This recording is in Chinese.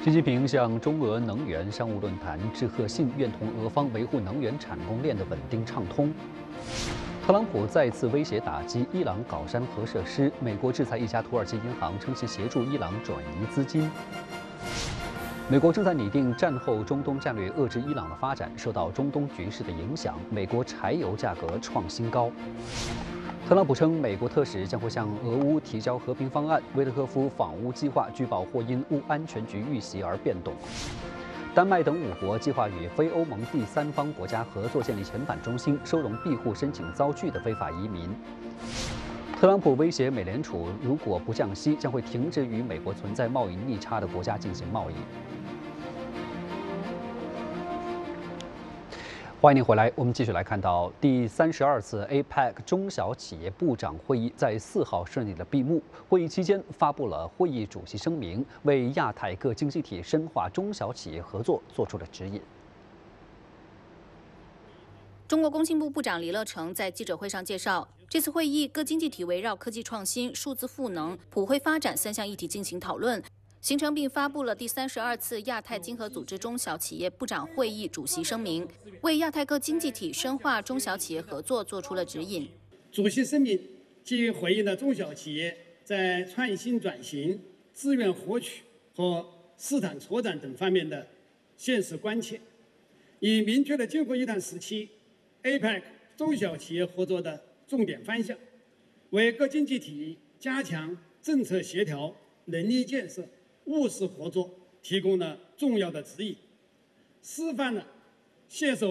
习近平向中俄能源商务论坛致贺信，愿同俄方维护能源产供链的稳定畅通。特朗普再次威胁打击伊朗搞山核设施，美国制裁一家土耳其银行，称其协助伊朗转移资金。美国正在拟定战后中东战略，遏制伊朗的发展。受到中东局势的影响，美国柴油价格创新高。特朗普称，美国特使将会向俄乌提交和平方案。维特科夫访乌计划据报或因乌安全局遇袭而变动。丹麦等5国计划与非欧盟第三方国家合作建立遣返中心，收容庇护申请遭拒的非法移民。特朗普威胁美联储，如果不降息，将会停止与美国存在贸易逆差的国家进行贸易。欢迎您回来，我们继续来看到第32次 APEC 中小企业部长会议在4号顺利的闭幕。会议期间发布了会议主席声明，为亚太各经济体深化中小企业合作做出了指引。 中国工信部部长李乐成在记者会上介绍，这次会议各经济体围绕科技创新、数字赋能、普惠发展3项议题进行讨论。形成并发布了第32次亚太经合组织中小企业部长会议主席声明，为亚太各经济体深化中小企业合作做出了指引。 主席声明基于回应了中小企业在创新转型、资源获取和市场拓展等方面的现实关切，已明确了今后一段时期 APEC 中小企业合作的重点方向，为各经济体加强政策协调、能力建设、务实合作提供了重要的指引，示范了携手